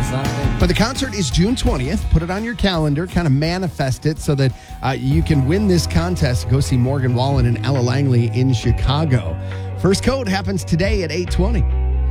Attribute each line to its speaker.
Speaker 1: But the concert is June 20th. Put it on your calendar, kind of manifest it so that you can win this contest. Go see Morgan Wallen and Ella Langley in Chicago. First Coat happens today at 8:20.